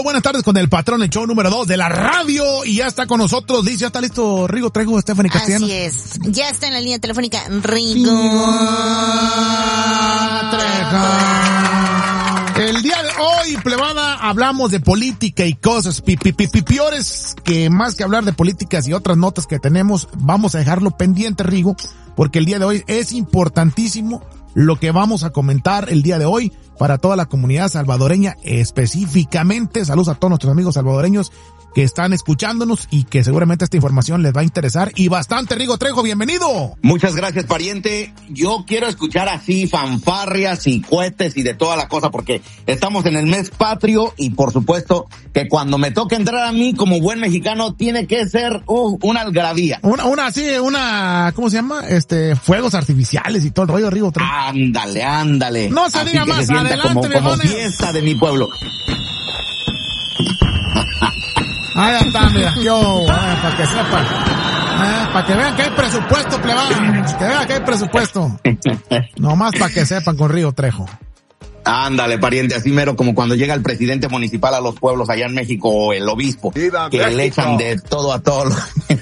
buenas tardes con el patrón, el show número 2 de la radio. Y ya está con nosotros, Liz, ya está listo Rigo Trejo, Stephanie Castellanos. Así es, ya está en la línea telefónica Rigo Trejo. El día de hoy, plebada, hablamos de política y cosas peores, que más que hablar de políticas y otras notas que tenemos, vamos a dejarlo pendiente, Rigo, porque el día de hoy es importantísimo lo que vamos a comentar el día de hoy para toda la comunidad salvadoreña específicamente. Saludos a todos nuestros amigos salvadoreños que están escuchándonos y que seguramente esta información les va a interesar y bastante. Rigo Trejo, bienvenido. Muchas gracias, pariente. Yo quiero escuchar así fanfarrias y cohetes y de toda la cosa, porque estamos en el mes patrio y por supuesto que cuando me toque entrar a mí como buen mexicano tiene que ser una algarabía. Una, ¿cómo se llama? Fuegos artificiales y todo el rollo, Rigo Trejo. Ándale. No se diga más, adelante, como fiesta de mi pueblo. Ahí está, mira, para que sepan, para que vean que hay presupuesto, plebada, que vean que hay presupuesto, nomás para que sepan con Rigo Trejo. Ándale, pariente, así mero como cuando llega el presidente municipal a los pueblos allá en México o el obispo, ¡viva que México! Le echan de todo a todos.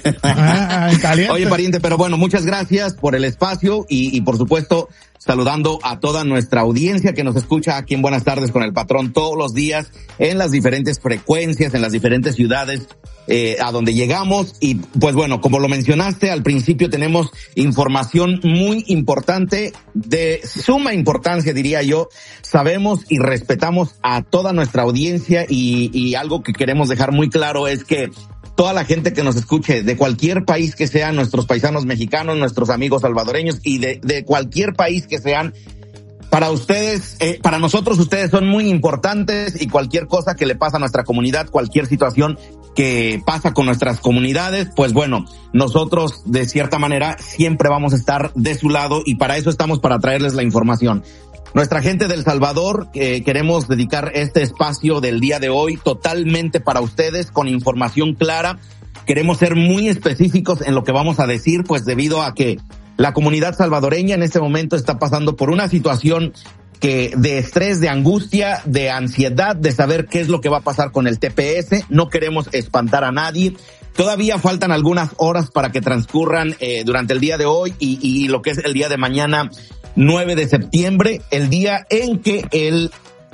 Oye, pariente, pero bueno, muchas gracias por el espacio y por supuesto saludando a toda nuestra audiencia que nos escucha aquí en Buenas Tardes con el Patrón todos los días en las diferentes frecuencias, en las diferentes ciudades a donde llegamos. Y pues bueno, como lo mencionaste al principio, tenemos información muy importante, de suma importancia diría yo. Sabemos y respetamos a toda nuestra audiencia y algo que queremos dejar muy claro es que toda la gente que nos escuche de cualquier país que sean, nuestros paisanos mexicanos, nuestros amigos salvadoreños y de cualquier país que sean, para ustedes, para nosotros ustedes son muy importantes y cualquier cosa que le pasa a nuestra comunidad, cualquier situación que pasa con nuestras comunidades, pues bueno, nosotros de cierta manera siempre vamos a estar de su lado y para eso estamos, para traerles la información. Nuestra gente del Salvador, queremos dedicar este espacio del día de hoy totalmente para ustedes, con información clara. Queremos ser muy específicos en lo que vamos a decir, pues debido a que la comunidad salvadoreña en este momento está pasando por una situación de estrés, de angustia, de ansiedad, de saber qué es lo que va a pasar con el TPS. No queremos espantar a nadie. Todavía faltan algunas horas para que transcurran durante el día de hoy y lo que es el día de mañana, 9 de septiembre, el día en que el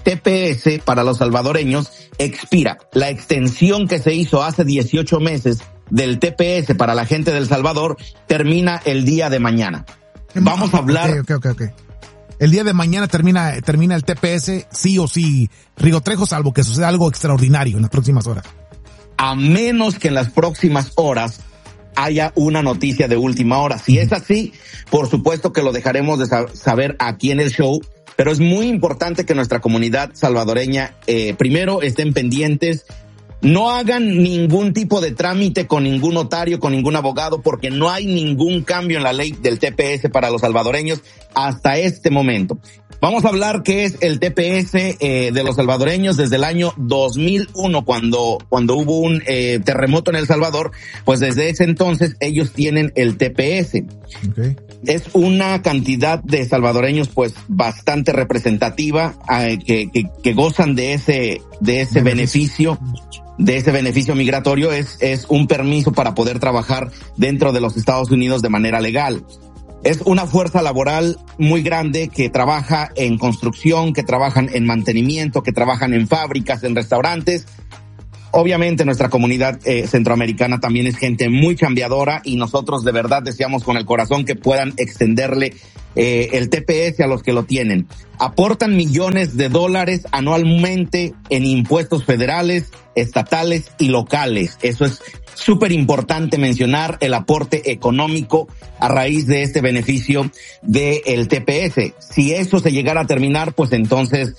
TPS para los salvadoreños expira. La extensión que se hizo hace 18 meses del TPS para la gente del Salvador termina el día de mañana. Vamos a hablar... Okay. El día de mañana termina el TPS, sí o sí, Rigo Trejo, salvo que suceda algo extraordinario en las próximas horas. A menos que en las próximas horas haya una noticia de última hora. Si es así, por supuesto que lo dejaremos de saber aquí en el show, pero es muy importante que nuestra comunidad salvadoreña primero estén pendientes, no hagan ningún tipo de trámite con ningún notario, con ningún abogado, porque no hay ningún cambio en la ley del TPS para los salvadoreños hasta este momento. Vamos a hablar qué es el TPS de los salvadoreños desde el año 2001, cuando hubo un terremoto en El Salvador, pues desde ese entonces ellos tienen el TPS. Okay. Es una cantidad de salvadoreños pues bastante representativa que gozan de ese beneficio. De ese beneficio migratorio. Es un permiso para poder trabajar dentro de los Estados Unidos de manera legal. Es una fuerza laboral muy grande que trabaja en construcción, que trabajan en mantenimiento, que trabajan en fábricas, en restaurantes. Obviamente nuestra comunidad centroamericana también es gente muy chambeadora y nosotros de verdad deseamos con el corazón que puedan extenderle el TPS a los que lo tienen. Aportan millones de dólares anualmente en impuestos federales, estatales y locales. Eso es súper importante mencionar, el aporte económico a raíz de este beneficio del TPS. Si eso se llegara a terminar, pues entonces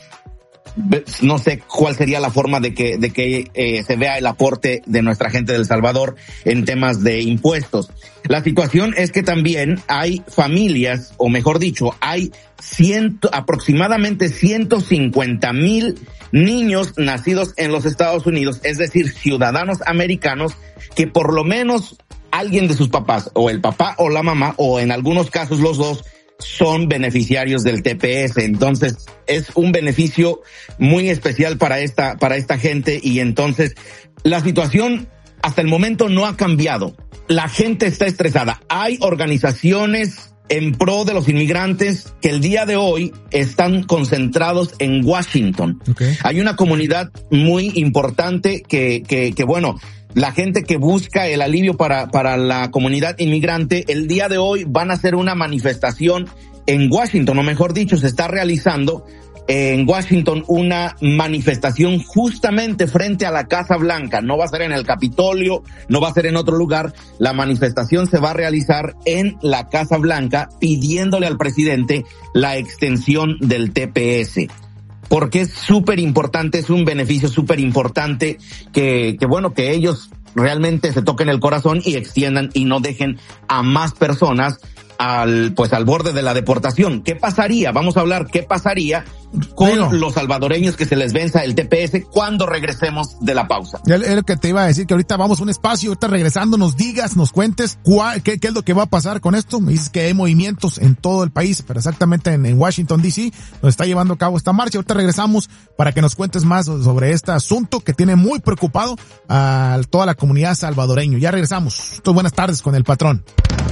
no sé cuál sería la forma de que se vea el aporte de nuestra gente del Salvador en temas de impuestos. La situación es que también hay familias, o mejor dicho, hay aproximadamente 150,000 niños nacidos en los Estados Unidos, es decir, ciudadanos americanos que por lo menos alguien de sus papás, o el papá o la mamá, o en algunos casos los dos, son beneficiarios del TPS. Entonces, es un beneficio muy especial para esta gente, y entonces la situación hasta el momento no ha cambiado. La gente está estresada. Hay organizaciones en pro de los inmigrantes que el día de hoy están concentrados en Washington. Okay. Hay una comunidad muy importante que bueno, la gente que busca el alivio para la comunidad inmigrante, el día de hoy van a hacer una manifestación en Washington, o mejor dicho, se está realizando en Washington una manifestación justamente frente a la Casa Blanca. No va a ser en el Capitolio, no va a ser en otro lugar. La manifestación se va a realizar en la Casa Blanca pidiéndole al presidente la extensión del TPS. Porque es súper importante, es un beneficio súper importante que bueno, que ellos realmente se toquen el corazón y extiendan y no dejen a más personas al borde de la deportación. ¿Qué pasaría? Vamos a hablar qué pasaría con los salvadoreños que se les venza el TPS cuando regresemos de la pausa. Es lo que te iba a decir, que ahorita vamos a un espacio, ahorita regresando nos digas, nos cuentes qué es lo que va a pasar con esto. Me dices que hay movimientos en todo el país, pero exactamente en Washington DC nos está llevando a cabo esta marcha. Ahorita regresamos para que nos cuentes más sobre este asunto que tiene muy preocupado a toda la comunidad salvadoreña. Ya regresamos. Buenas tardes con el patrón.